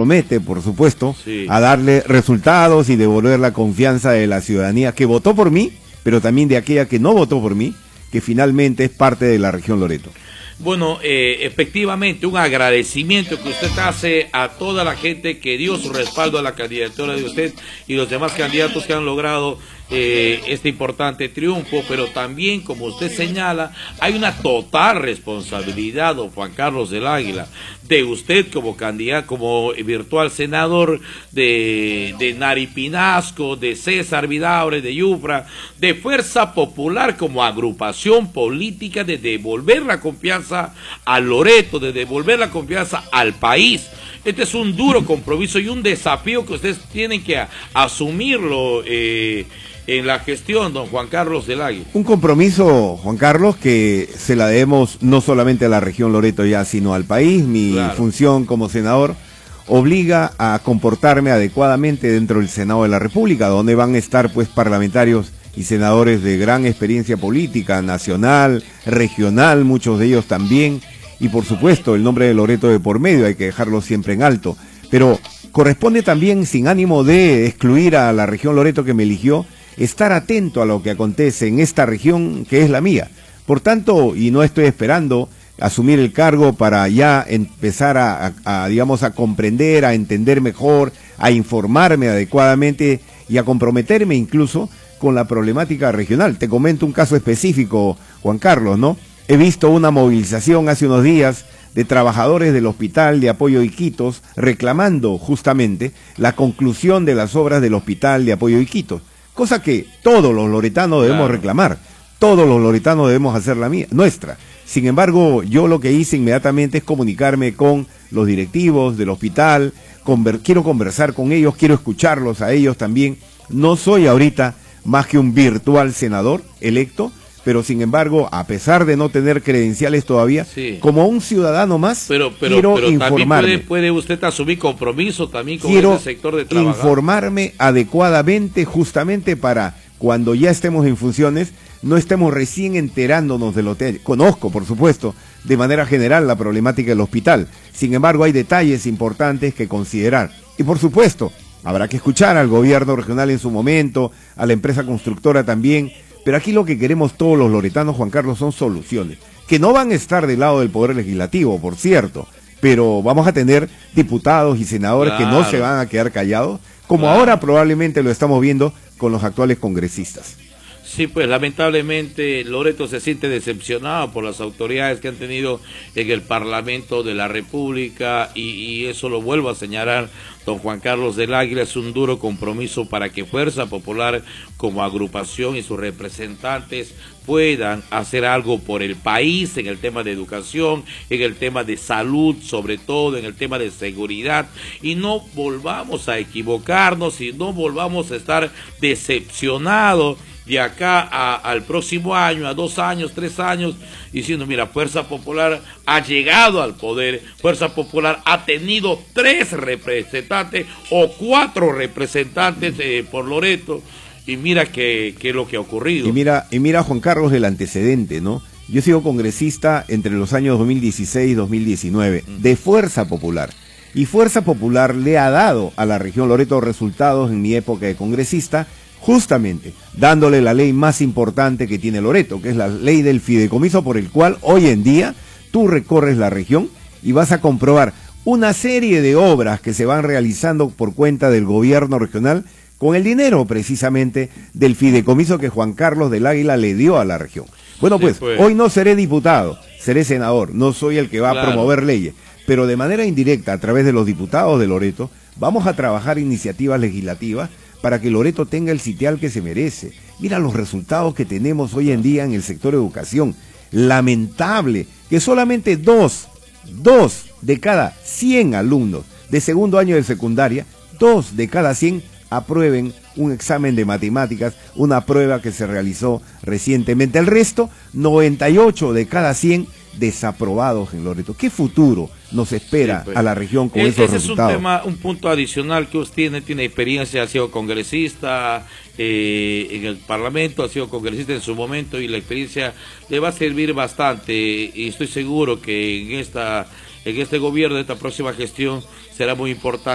compromete, por supuesto, Sí. a darle resultados y devolver la confianza de la ciudadanía que votó por mí, pero también de aquella que no votó por mí, que finalmente es parte de la región Loreto. Bueno, efectivamente, un agradecimiento que usted hace a toda la gente que dio su respaldo a la candidatura de usted y los demás candidatos que han logrado este importante triunfo, pero también, como usted señala, hay una total responsabilidad, don Juan Carlos del Águila, de usted como candidato, como virtual senador de Naripinasco, de César Vidaurre, de Yufra, de Fuerza Popular como agrupación política, de devolver la confianza a Loreto, de devolver la confianza al país. Este es un duro compromiso y un desafío que ustedes tienen que asumirlo en la gestión, don Juan Carlos del Águila. Un compromiso, Juan Carlos, que se la debemos no solamente a la región Loreto ya, sino al país. Mi función como senador obliga a comportarme adecuadamente dentro del Senado de la República, donde van a estar pues parlamentarios y senadores de gran experiencia política, nacional, regional, muchos de ellos también, y por supuesto el nombre de Loreto de por medio, hay que dejarlo siempre en alto. Pero corresponde también, sin ánimo de excluir a la región Loreto que me eligió, estar atento a lo que acontece en esta región que es la mía. Por tanto, y no estoy esperando asumir el cargo para ya empezar digamos, a comprender, a entender mejor, a informarme adecuadamente y a comprometerme incluso con la problemática regional. Te comento un caso específico, Juan Carlos, ¿no? He visto una movilización hace unos días de trabajadores del Hospital de Apoyo Iquitos reclamando justamente la conclusión de las obras del Hospital de Apoyo Iquitos. Cosa que todos los loretanos debemos reclamar, todos los loretanos debemos hacer la nuestra. Sin embargo, yo lo que hice inmediatamente es comunicarme con los directivos del hospital, quiero conversar con ellos, quiero escucharlos a ellos también. No soy ahorita más que un virtual senador electo, pero sin embargo, a pesar de no tener credenciales todavía, como un ciudadano más, quiero informarme. También puede usted asumir compromiso también con ese sector de trabajo. Quiero informarme adecuadamente, justamente para cuando ya estemos en funciones, no estemos recién enterándonos de lo que conozco, por supuesto, de manera general la problemática del hospital. Sin embargo, hay detalles importantes que considerar. Y por supuesto, habrá que escuchar al gobierno regional en su momento, a la empresa constructora también. Pero aquí lo que queremos todos los loretanos, Juan Carlos, son soluciones, que no van a estar del lado del Poder Legislativo, por cierto, pero vamos a tener diputados y senadores que no se van a quedar callados, como ahora probablemente lo estamos viendo con los actuales congresistas. Sí, pues lamentablemente Loreto se siente decepcionado por las autoridades que han tenido en el Parlamento de la República y eso lo vuelvo a señalar, don Juan Carlos del Águila, es un duro compromiso para que Fuerza Popular como agrupación y sus representantes puedan hacer algo por el país en el tema de educación, en el tema de salud, sobre todo en el tema de seguridad, y no volvamos a equivocarnos y no volvamos a estar decepcionados de acá al próximo año, a 2 años, 3 años, diciendo, mira, Fuerza Popular ha llegado al poder, Fuerza Popular ha tenido 3 representantes o 4 representantes por Loreto, y mira qué es lo que ha ocurrido. Y mira, Juan Carlos, el antecedente, ¿no? Yo he sido congresista entre los años 2016 y 2019, de Fuerza Popular. Y Fuerza Popular le ha dado a la región Loreto resultados en mi época de congresista, justamente dándole la ley más importante que tiene Loreto, que es la ley del fideicomiso, por el cual hoy en día tú recorres la región y vas a comprobar una serie de obras que se van realizando por cuenta del gobierno regional con el dinero precisamente del fideicomiso que Juan Carlos del Águila le dio a la región. Bueno, pues hoy no seré diputado, seré senador, no soy el que va a promover leyes, pero de manera indirecta, a través de los diputados de Loreto, vamos a trabajar iniciativas legislativas para que Loreto tenga el sitial que se merece. Mira los resultados que tenemos hoy en día en el sector educación. Lamentable que solamente 2 de cada 100 alumnos de segundo año de secundaria, 2 de cada 100 aprueben un examen de matemáticas, una prueba que se realizó recientemente. El resto, 98 de cada 100 desaprobados en Loreto. ¿Qué futuro nos espera a la región con esos resultados? Es un tema, un punto adicional que usted tiene experiencia, ha sido congresista en el Parlamento, ha sido congresista en su momento y la experiencia le va a servir bastante y estoy seguro que en este gobierno, esta próxima gestión será muy importante.